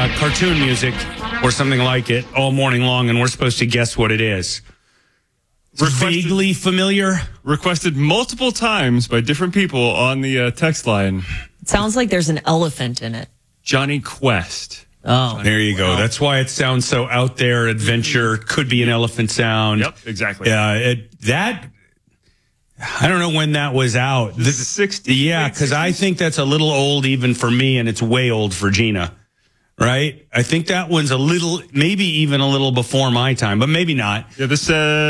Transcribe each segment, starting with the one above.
cartoon music or something like it all morning long, and we're supposed to guess what it is. Vaguely familiar? Requested multiple times by different people on the text line. It sounds like there's an elephant in it. Johnny Quest. Oh. There you go. That's why it sounds so out there, adventure, could be an elephant sound. Yep, exactly. I don't know when that was out. The 60s. Yeah, because I think that's a little old even for me, and it's way old for Gina. Right? I think that one's a little, maybe even a little before my time, but maybe not. Yeah, this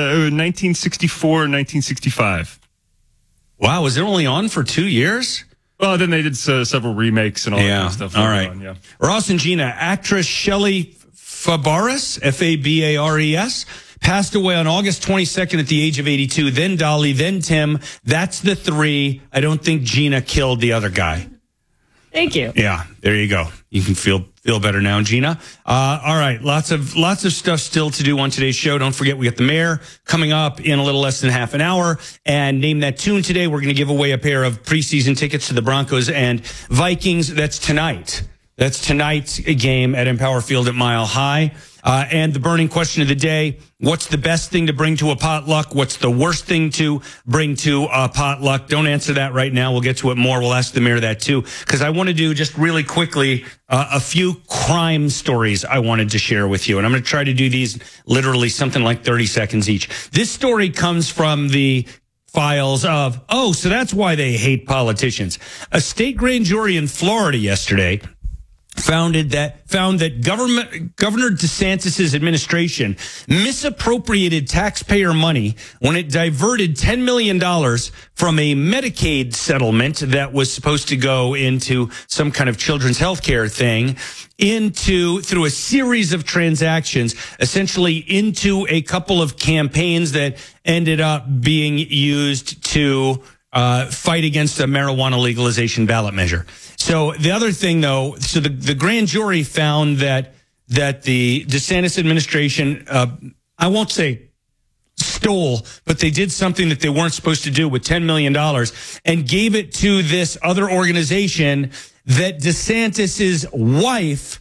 1964, 1965. Wow, was it only on for 2 years? Well, then they did several remakes and all that kind of stuff. All right. Yeah. Ross and Gina, actress Shelley Fabares, Fabares, passed away on August 22nd at the age of 82. Then Dolly, then Tim. That's the three. I don't think Gina killed the other guy. Thank you. Yeah, there you go. You can feel better now, Gina. All right, lots of stuff still to do on today's show. Don't forget, we got the mayor coming up in a little less than half an hour. And Name That Tune today, we're going to give away a pair of preseason tickets to the Broncos and Vikings. That's tonight. That's tonight's game at Empower Field at Mile High. And the burning question of the day, what's the best thing to bring to a potluck? What's the worst thing to bring to a potluck? Don't answer that right now. We'll get to it more. We'll ask the mayor that too, because I want to do just really quickly a few crime stories I wanted to share with you. And I'm going to try to do these literally something like 30 seconds each. This story comes from the files of, so that's why they hate politicians. A state grand jury in Florida yesterday found that Governor DeSantis' administration misappropriated taxpayer money when it diverted $10 million from a Medicaid settlement that was supposed to go into some kind of children's health care thing through a series of transactions, essentially into a couple of campaigns that ended up being used to fight against a marijuana legalization ballot measure. So the other thing, though, the grand jury found that the DeSantis administration, I won't say stole, but they did something that they weren't supposed to do with $10 million and gave it to this other organization that DeSantis's wife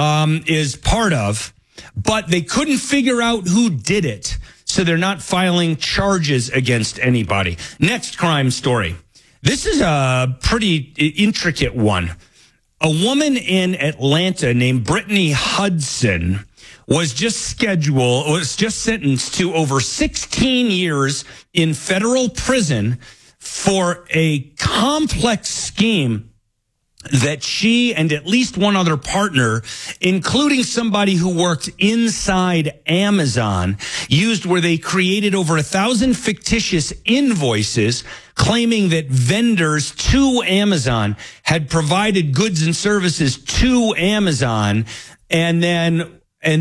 is part of, but they couldn't figure out who did it. So they're not filing charges against anybody. Next crime story. This is a pretty intricate one. A woman in Atlanta named Brittany Hudson was just sentenced to over 16 years in federal prison for a complex scheme that she and at least one other partner, including somebody who worked inside Amazon, used, where they created over 1,000 fictitious invoices claiming that vendors to Amazon had provided goods and services to Amazon, and then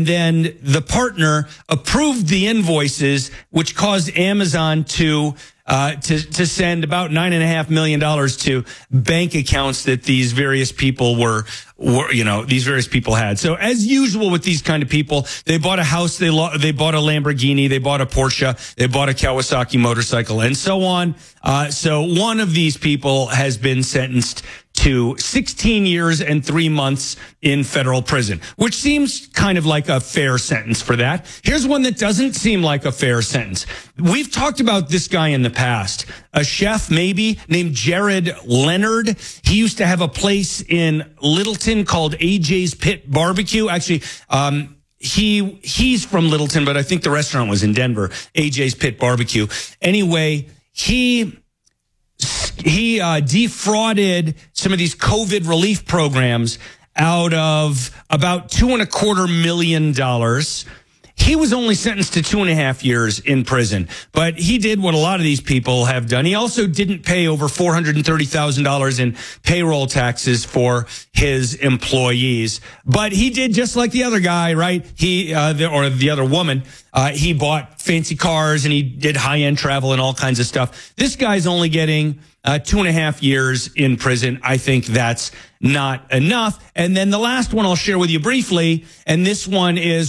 the partner approved the invoices, which caused Amazon to send about $9.5 million to bank accounts that these various people had. So as usual with these kind of people, they bought a house, they bought a Lamborghini, they bought a Porsche, they bought a Kawasaki motorcycle, and so on. So one of these people has been sentenced to 16 years and 3 months in federal prison, which seems kind of like a fair sentence for that. Here's one that doesn't seem like a fair sentence. We've talked about this guy in the past, a chef maybe named Jared Leonard. He used to have a place in Littleton called AJ's Pit Barbecue. Actually, he's from Littleton, but I think the restaurant was in Denver, AJ's Pit Barbecue. Anyway, he defrauded some of these COVID relief programs out of about $2.25 million. He was only sentenced to 2.5 years in prison, but he did what a lot of these people have done. He also didn't pay over $430,000 in payroll taxes for his employees, but he did just like the other guy, right? Or the other woman. He bought fancy cars and he did high-end travel and all kinds of stuff. This guy's only getting 2.5 years in prison. I think that's not enough. And then the last one I'll share with you briefly, and this one is